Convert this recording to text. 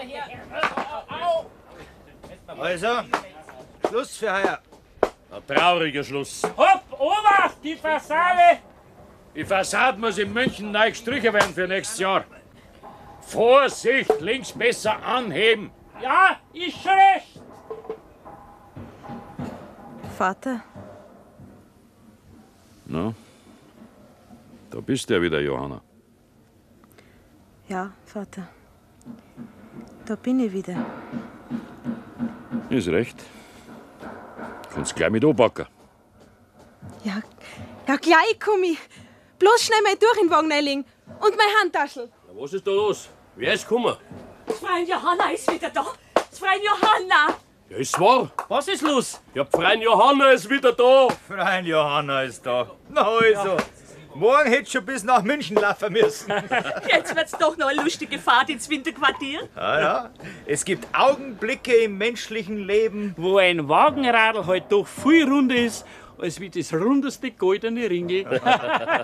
Also, Schluss für heuer. Ein trauriger Schluss. Hopp, Obacht, die Fassade! Die Fassade muss in München neu gestrichen werden für nächstes Jahr. Vorsicht, links besser anheben. Ja, ist schon recht. Vater, Na, da bist du ja wieder, Johanna. ja, Vater. Da bin ich wieder. Ist recht. Kannst gleich mit anpacken. Ja, gleich komm ich. Bloß schnell mein Tuch in den Wagen reinlegen. Und meine Handtaschel. Was ist da los? Wer ist gekommen? Das Freien Johanna ist wieder da. Das Freien Johanna. Ja, ist wahr. Was ist los? Ja, Freien Johanna ist wieder da. Freien Johanna ist da. Na also, morgen hätt's schon bis nach München laufen müssen. Jetzt wird's doch noch eine lustige Fahrt ins Winterquartier. Ja. Es gibt Augenblicke im menschlichen Leben. Wo ein Wagenradl halt doch viel runder ist, als wie das rundeste goldene Ringel.